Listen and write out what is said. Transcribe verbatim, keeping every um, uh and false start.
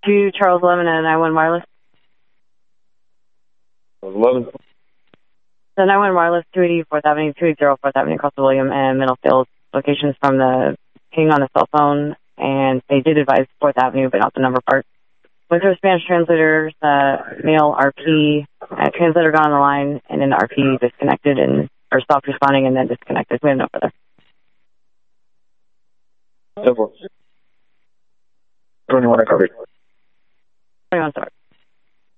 to Charles eleven and nine one Wireless. eleven. The nine one Wireless, two eighty fourth Avenue, two eighty fourth Avenue, Costa William, and Middlefield locations from the ping on the cell phone, and they did advise fourth Avenue, but not the number part. With their Spanish translators, uh, male R P, uh, translator got on the line, and then R P disconnected and or stopped responding and then disconnected. We have no further. Simple. twenty-one, I covered. twenty-one, sorry.